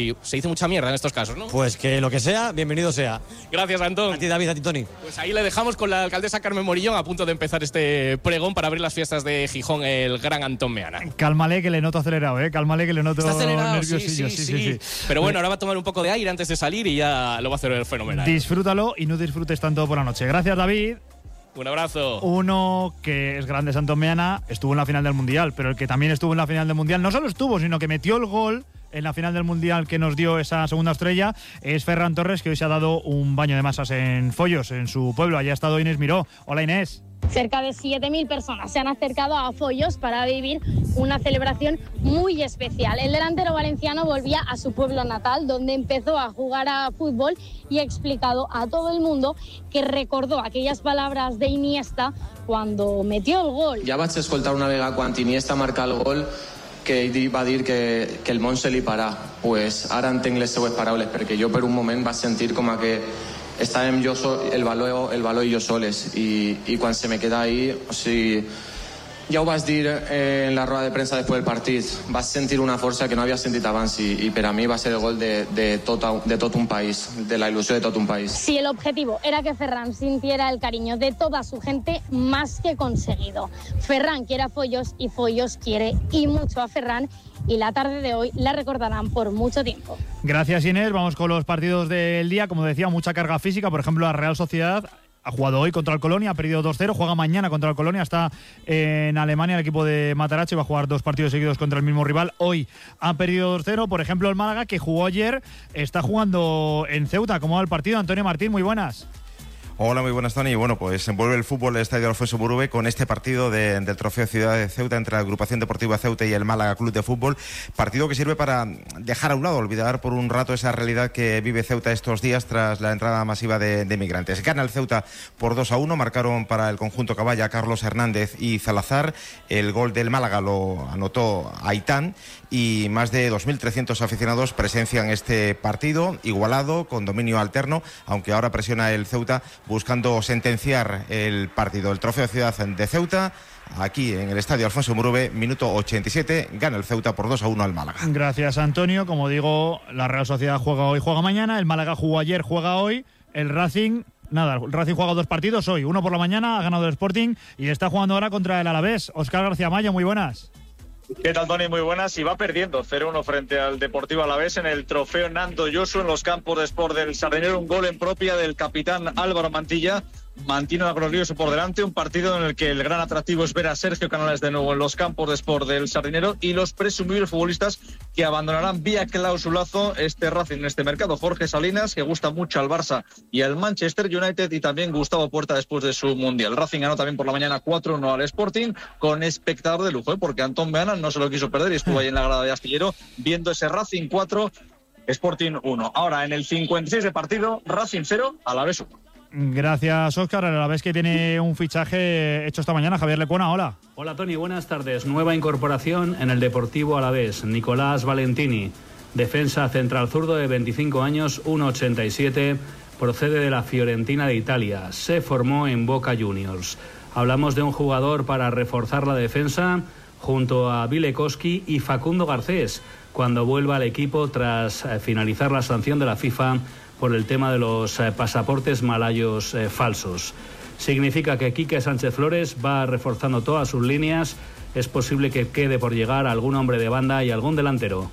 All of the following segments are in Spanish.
hoy? Se dice mucha mierda en estos casos, ¿no? Pues que lo que sea, bienvenido sea. Gracias, Antón. A ti, David, a ti, Tony. Pues ahí le dejamos con la alcaldesa Carmen Morillón a punto de empezar este pregón para abrir las fiestas de Gijón, el gran Antón Meana. Cálmale que le noto acelerado, cálmale que le noto nerviosillo. Sí. Pero bueno, ahora va a tomar un poco de aire antes de salir y ya lo va a hacer fenomenal. Disfrútalo y no disfrutes tanto por la noche. Gracias, David. Un abrazo. Uno que es grande, Antón Meana, estuvo en la final del Mundial, pero el que también estuvo en la final del Mundial, no solo estuvo, sino que metió el gol en la final del Mundial que nos dio esa segunda estrella, es Ferran Torres, que hoy se ha dado un baño de masas en Follos, en su pueblo. Allá ha estado Inés Miró. Hola, Inés. Cerca de 7.000 personas se han acercado a Follos para vivir una celebración muy especial. El delantero valenciano volvía a su pueblo natal, donde empezó a jugar a fútbol, y ha explicado a todo el mundo que recordó aquellas palabras de Iniesta cuando metió el gol. Ja vaig escoltar una vegada quan Iniesta marca el gol que ell va dir que el món se li parà. Pues ara entenc les seues paraules, perquè jo per un moment vaig sentir com a que estàvem el Baló i jo soles, i quan se me queda ahí, o sigui, ja ho vaig dir en la roda de premsa després del partit, vaig sentir una força que no havia sentit abans, i per a mi va ser el gol de tot un país, de la ilusió de tot un país. Si el objetivo era que Ferran sintiera el cariño de toda su gente, más que conseguido. Ferran quiere a Follos y Follos quiere y mucho a Ferran, y la tarde de hoy la recordarán por mucho tiempo. Gracias, Inés. Vamos con los partidos del día. Como decía, mucha carga física. Por ejemplo, la Real Sociedad ha jugado hoy contra el Colonia, ha perdido 2-0, juega mañana contra el Colonia, está en Alemania el equipo de Matarazzo, va a jugar 2 partidos seguidos contra el mismo rival. Hoy ha perdido 2-0. Por ejemplo, el Málaga, que jugó ayer, está jugando en Ceuta. ¿Cómo va el partido? Antonio Martín, muy buenas. Hola, muy buenas, Tony. Bueno, pues envuelve el fútbol el Estadio Alfonso Murube con este partido del Trofeo Ciudad de Ceuta entre la Agrupación Deportiva Ceuta y el Málaga Club de Fútbol. Partido que sirve para dejar a un lado, olvidar por un rato esa realidad que vive Ceuta estos días tras la entrada masiva de migrantes. Gana el Ceuta por 2-1, marcaron para el conjunto Caballa Carlos Hernández y Salazar. El gol del Málaga lo anotó Aitán, y más de 2.300 aficionados presencian este partido igualado, con dominio alterno, aunque ahora presiona el Ceuta buscando sentenciar el partido. El Trofeo Ciudad de Ceuta, aquí en el Estadio Alfonso Murube, minuto 87, gana el Ceuta por 2-1 al Málaga. Gracias, Antonio. Como digo, la Real Sociedad juega hoy, juega mañana, el Málaga jugó ayer, juega hoy, el Racing... Nada, el Racing juega 2 partidos hoy, uno por la mañana, ha ganado el Sporting y está jugando ahora contra el Alavés. Óscar García Mayo, muy buenas. ¿Qué tal, Tony? Muy buenas. Y va perdiendo 0-1 frente al Deportivo Alavés en el Trofeo Nando Yosu en los campos de Sport del Sardinero. Un gol en propia del capitán Álvaro Mantilla. Mantiene a glorioso por delante, un partido en el que el gran atractivo es ver a Sergio Canales de nuevo en los campos de Sport del Sardinero y los presumibles futbolistas que abandonarán vía clausulazo este Racing en este mercado. Jorge Salinas, que gusta mucho al Barça y al Manchester United, y también Gustavo Puerta después de su Mundial. Racing ganó también por la mañana 4-1 al Sporting con espectador de lujo, porque Antón Meana no se lo quiso perder y estuvo ahí en la grada de Astillero viendo ese Racing 4, Sporting 1. Ahora en el 56 de partido, Racing 0, Alavés 1. Gracias, Óscar. A la vez que tiene un fichaje hecho esta mañana, Javier Lecuona, hola. Hola, Tony, buenas tardes. Nueva incorporación en el Deportivo Alavés, Nicolás Valentini, defensa central zurdo de 25 años, 1,87, procede de la Fiorentina de Italia, se formó en Boca Juniors. Hablamos de un jugador para reforzar la defensa junto a Vilekowski y Facundo Garcés, cuando vuelva al equipo tras finalizar la sanción de la FIFA por el tema de los pasaportes malayos falsos. Significa que Quique Sánchez Flores va reforzando todas sus líneas. Es posible que quede por llegar algún hombre de banda y algún delantero.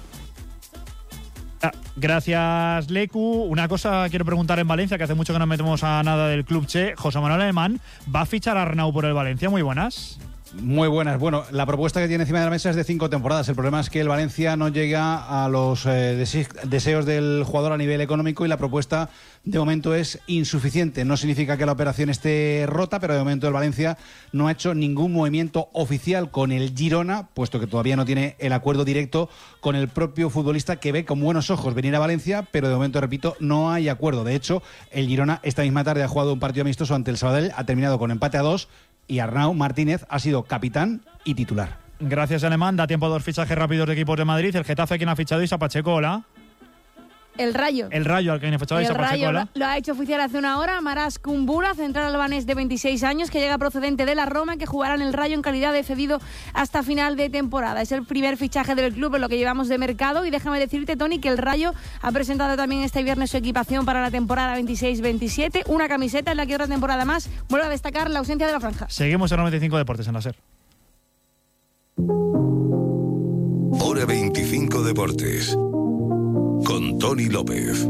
Gracias, Lecu. Una cosa quiero preguntar en Valencia, que hace mucho que no metemos a nada del Club Che. José Manuel Alemán, ¿va a fichar a Arnau por el Valencia? Muy buenas. Muy buenas. Bueno, la propuesta que tiene encima de la mesa es de 5 temporadas. El problema es que el Valencia no llega a los deseos del jugador a nivel económico, y la propuesta de momento es insuficiente. No significa que la operación esté rota, pero de momento el Valencia no ha hecho ningún movimiento oficial con el Girona, puesto que todavía no tiene el acuerdo directo con el propio futbolista, que ve con buenos ojos venir a Valencia, pero de momento, repito, no hay acuerdo. De hecho, el Girona esta misma tarde ha jugado un partido amistoso ante el Sabadell, ha terminado con empate a 2, y Arnau Martínez ha sido capitán y titular. Gracias, Alemán. Da tiempo a 2 fichajes rápidos de equipos de Madrid. El Getafe, quien ha fichado, Isa Pacheco, hola. el Rayo. El Rayo, al que viene fechado. El Rayo lo ha hecho oficial hace una hora. Maras Kumbula, central albanés de 26 años, que llega procedente de la Roma, que jugará en el Rayo en calidad de cedido hasta final de temporada. Es el primer fichaje del club en lo que llevamos de mercado. Y déjame decirte, Tony, que el Rayo ha presentado también este viernes su equipación para la temporada 26-27. Una camiseta en la que otra temporada más vuelve a destacar la ausencia de la franja. Seguimos en 95 Deportes en la SER. Hora 25 Deportes con Tony López.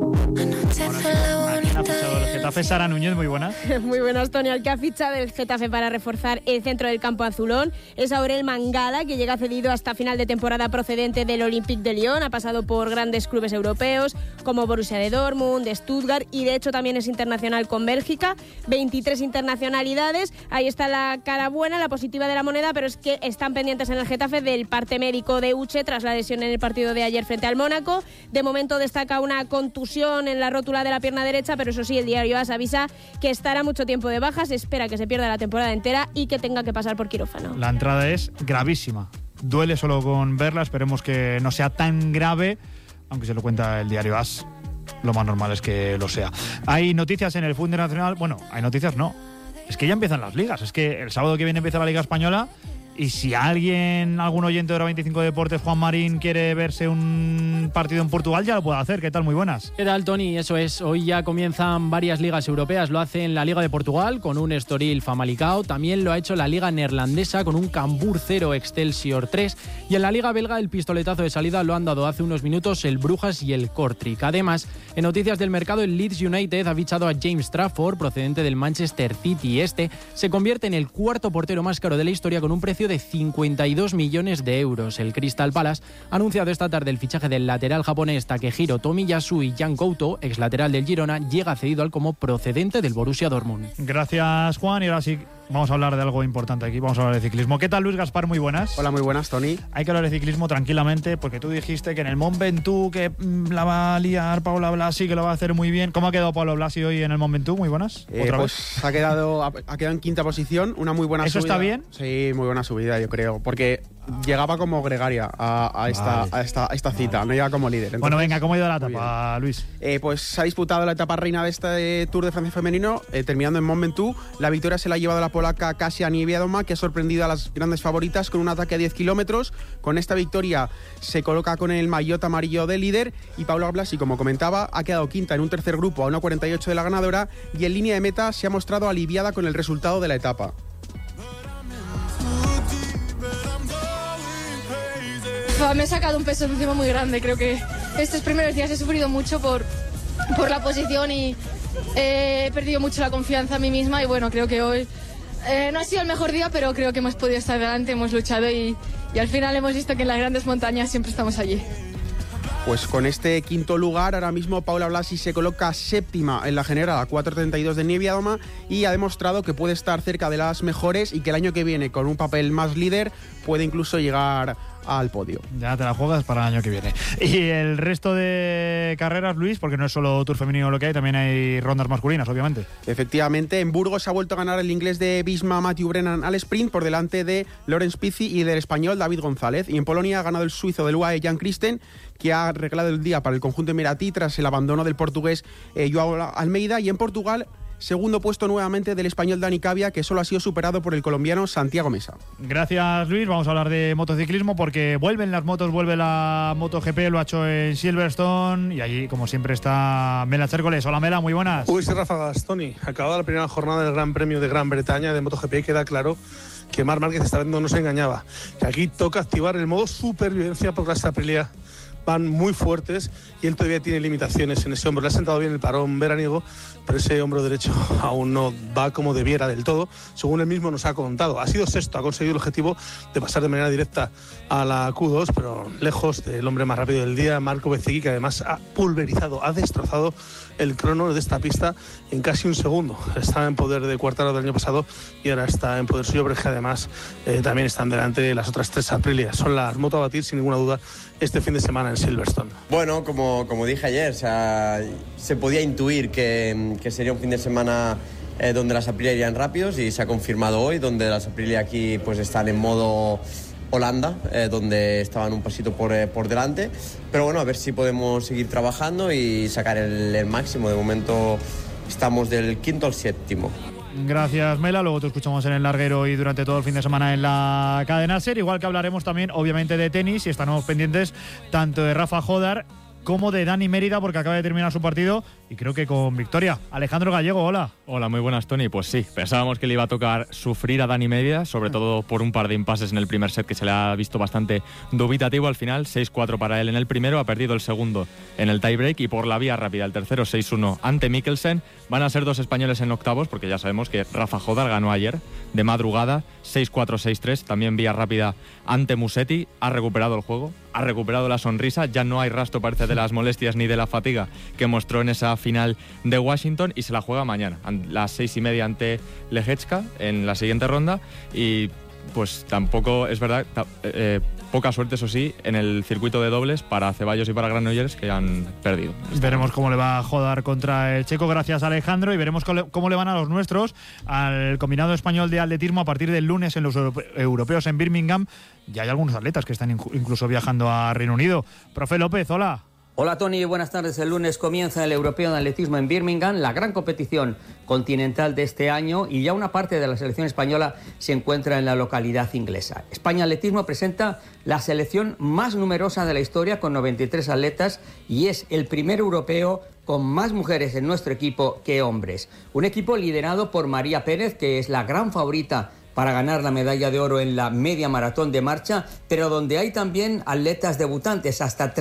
El Getafe, Sara Núñez, muy buenas. Muy buenas, Tony. Al que ha fichado el Getafe para reforzar el centro del campo azulón es Aurel Mangala, que llega cedido hasta final de temporada procedente del Olympique de Lyon. Ha pasado por grandes clubes europeos como Borussia de Dortmund, de Stuttgart, y de hecho también es internacional con Bélgica. 23 internacionalidades. Ahí está la cara buena, la positiva de la moneda, pero es que están pendientes en el Getafe del parte médico de Uche tras la lesión en el partido de ayer frente al Mónaco. De momento destaca una contusión en la rótula de la pierna derecha, pero eso sí, el diario AS avisa que estará mucho tiempo de baja. Se espera que se pierda la temporada entera y que tenga que pasar por quirófano. La entrada es gravísima. Duele solo con verla. Esperemos que no sea tan grave, aunque se lo cuenta el diario AS. Lo más normal es que lo sea. Hay noticias en el fútbol internacional. Bueno, hay noticias no. Es que ya empiezan las ligas. Es que el sábado que viene empieza la Liga Española. Y si algún oyente de Hora 25 Deportes, Juan Marín, quiere verse un partido en Portugal, ya lo puede hacer. ¿Qué tal? Muy buenas. ¿Qué tal, Tony? Eso es. Hoy ya comienzan varias ligas europeas. Lo hace en la Liga de Portugal con un Estoril Famalicão. También lo ha hecho la Liga Neerlandesa con un Cambuur 0 Excelsior 3. Y en la Liga Belga el pistoletazo de salida lo han dado hace unos minutos el Brujas y el Kortrijk. Además, en noticias del mercado, el Leeds United ha fichado a James Trafford, procedente del Manchester City. Este se convierte en el cuarto portero más caro de la historia con un precio de 52 millones de euros. El Crystal Palace ha anunciado esta tarde el fichaje del lateral japonés Takehiro Tomiyasu, y Jan Couto, ex lateral del Girona, llega cedido al como procedente del Borussia Dortmund. Gracias, Juan. Y ahora sí, vamos a hablar de algo importante aquí. Vamos a hablar de ciclismo. ¿Qué tal, Luis Gaspar? Muy buenas. Hola, muy buenas, Tony. Hay que hablar de ciclismo tranquilamente, porque tú dijiste que en el Mont Ventoux que la va a liar Paula Blasi, que lo va a hacer muy bien. ¿Cómo ha quedado Paula Blasi hoy en el Mont Ventoux? Muy buenas. ¿Otra vez? Ha quedado en quinta posición, una muy buena subida. ¿Eso está bien? Sí, muy buena subida, yo creo, porque llegaba como gregaria a esta cita, no llega como líder. Entonces, bueno, venga, ¿cómo ha ido la etapa, Luis? Pues se ha disputado la etapa reina de este Tour de Francia femenino, terminando en Mont Ventoux. La victoria se la ha llevado la polaca Kasia Niewiadoma, que ha sorprendido a las grandes favoritas con un ataque a 10 kilómetros. Con esta victoria se coloca con el maillot amarillo de líder, y Paula Blasi, como comentaba, ha quedado quinta en un tercer grupo a 1.48 de la ganadora, y en línea de meta se ha mostrado aliviada con el resultado de la etapa. Me he sacado un peso encima muy grande. Creo que estos primeros días he sufrido mucho por la posición y he perdido mucho la confianza en mí misma, y bueno, creo que hoy no ha sido el mejor día, pero creo que hemos podido estar delante, hemos luchado y al final hemos visto que en las grandes montañas siempre estamos allí. Pues con este quinto lugar, ahora mismo Paula Blasi se coloca séptima en la general a 4.32 de Niewiadoma, y ha demostrado que puede estar cerca de las mejores y que el año que viene, con un papel más líder, puede incluso llegar al podio. Ya te la juegas para el año que viene. Y el resto de carreras, Luis, porque no es solo Tour femenino lo que hay, también hay rondas masculinas, obviamente. Efectivamente, en Burgos ha vuelto a ganar el inglés de Visma Matthew Brennan al sprint por delante de Lorenz Pizzi y del español David González. Y en Polonia ha ganado el suizo del UAE Jan Christen, que ha arreglado el día para el conjunto emiratí tras el abandono del portugués Joao Almeida. Y en Portugal, segundo puesto nuevamente del español Dani Cavia, que solo ha sido superado por el colombiano Santiago Mesa. Gracias, Luis. Vamos a hablar de motociclismo porque vuelven las motos, vuelve la MotoGP, lo ha hecho en Silverstone, y allí, como siempre, está Mela Chércoles. Hola, Mela, muy buenas. Uy, sí, Ráfagas, Tony. Acabada la primera jornada del Gran Premio de Gran Bretaña de MotoGP, queda claro que Marc Márquez esta vez no nos engañaba, que aquí toca activar el modo supervivencia porque las Aprilia van muy fuertes y él todavía tiene limitaciones en ese hombro. Le ha sentado bien el parón veraniego, pero ese hombro derecho aún no va como debiera del todo, según él mismo nos ha contado. Ha sido sexto, ha conseguido el objetivo de pasar de manera directa a la Q2, pero lejos del hombre más rápido del día, Marco Bezzecchi, que además ha pulverizado, ha destrozado el crono de esta pista en casi un segundo. Estaba en poder de Quartararo del año pasado y ahora está en poder suyo, pero es que además también están delante las otras tres Aprilia. Son las motos a batir sin ninguna duda este fin de semana en Silverstone. Bueno, como dije ayer, o sea, se podía intuir que sería un fin de semana donde las Aprilia irían rápidos, y se ha confirmado hoy, donde las Aprilia aquí pues están en modo Holanda, donde estaban un pasito por delante. Pero bueno, a ver si podemos seguir trabajando y sacar el máximo. De momento estamos del 5º al 7º. Gracias, Mela. Luego te escuchamos en el larguero y durante todo el fin de semana en la cadena SER. Igual que hablaremos también, obviamente, de tenis y estaremos pendientes tanto de Rafa Jodar como de Dani Mérida, porque acaba de terminar su partido y creo que con victoria. Alejandro Gallego, hola. Hola, muy buenas, Tony. Pues sí, pensábamos que le iba a tocar sufrir a Dani Mérida, sobre todo por un par de impases en el primer set que se le ha visto bastante dubitativo al final. 6-4 para él en el primero, ha perdido el segundo en el tiebreak y por la vía rápida el tercero 6-1 ante Mikkelsen. Van a ser 2 españoles en octavos, porque ya sabemos que Rafa Jodar ganó ayer de madrugada 6-4, 6-3, también vía rápida ante Musetti. Ha recuperado el juego, ha recuperado la sonrisa, ya no hay rastro, parece, de las molestias ni de la fatiga que mostró en esa final de Washington, y se la juega mañana a las 6:30 ante Lehečka en la siguiente ronda. Y pues tampoco, es verdad, poca suerte, eso sí, en el circuito de dobles para Ceballos y para Granollers, que han perdido. Veremos cómo le va a Jodar contra el checo. Gracias, Alejandro, y veremos cómo le van a los nuestros al combinado español de atletismo a partir del lunes en los europeos en Birmingham. Ya hay algunos atletas que están incluso viajando a Reino Unido. Profe López, hola. Hola Tony, buenas tardes. El lunes comienza el Europeo de Atletismo en Birmingham, la gran competición continental de este año, y ya una parte de la selección española se encuentra en la localidad inglesa. España Atletismo presenta la selección más numerosa de la historia, con 93 atletas, y es el primer europeo con más mujeres en nuestro equipo que hombres. Un equipo liderado por María Pérez, que es la gran favorita para ganar la medalla de oro en la media maratón de marcha, pero donde hay también atletas debutantes, hasta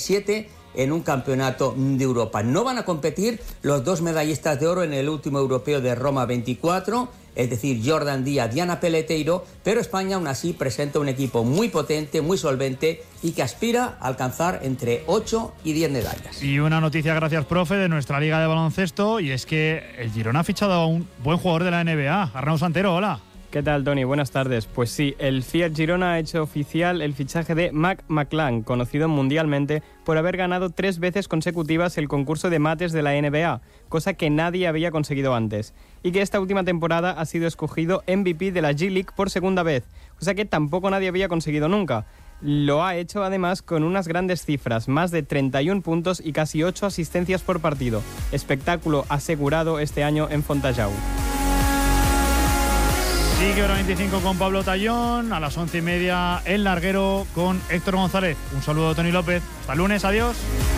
37 en un campeonato de Europa. No van a competir los 2 medallistas de oro en el último europeo de Roma 24, es decir, Jordan Díaz, Diana Peleteiro, pero España aún así presenta un equipo muy potente, muy solvente y que aspira a alcanzar entre 8 y 10 medallas. Y una noticia, gracias, profe, de nuestra liga de baloncesto, y es que el Girona ha fichado a un buen jugador de la NBA, Arnau Santero, hola. ¿Qué tal, Tony? Buenas tardes. Pues sí, el Fiat Girona ha hecho oficial el fichaje de Mac McClung, conocido mundialmente por haber ganado 3 veces consecutivas el concurso de mates de la NBA, cosa que nadie había conseguido antes, y que esta última temporada ha sido escogido MVP de la G-League por segunda vez, cosa que tampoco nadie había conseguido nunca. Lo ha hecho además con unas grandes cifras, más de 31 puntos y casi 8 asistencias por partido. Espectáculo asegurado este año en Fontajau. Sigue hora 25 con Pablo Tallón, a las 11:30 el larguero con Héctor González. Un saludo, Tony López. Hasta el lunes, adiós.